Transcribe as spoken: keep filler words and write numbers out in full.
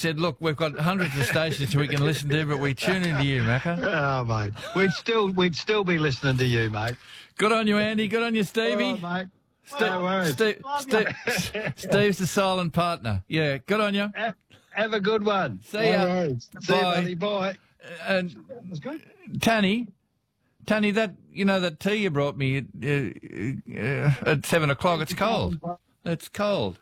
said, look, we've got hundreds of stations we can listen to, but we tune into you, Macca. Oh, mate. We'd still, we'd still be listening to you, mate. Good on you, Andy. Good on you, Stevie. All right, mate. Ste- No worries. Steve, Steve, Steve's the silent partner. Yeah, good on you. Have, have a good one. See ya. All right. See you, Bye. buddy. Bye. And That was good. Tanny, Tanny, that you know that tea you brought me uh, uh, at seven o'clock. It's cold. It's cold.